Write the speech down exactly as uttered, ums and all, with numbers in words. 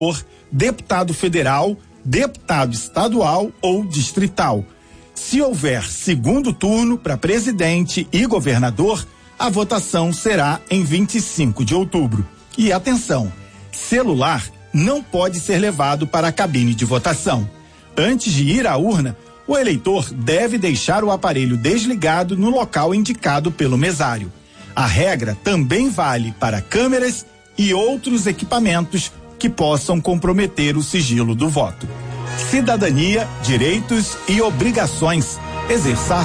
por deputado federal, deputado estadual ou distrital. Se houver segundo turno para presidente e governador, a votação será em vinte e cinco de outubro. E atenção, celular não pode ser levado para a cabine de votação. Antes de ir à urna, o eleitor deve deixar o aparelho desligado no local indicado pelo mesário. A regra também vale para câmeras e outros equipamentos que possam comprometer o sigilo do voto. Cidadania, direitos e obrigações. Exerçar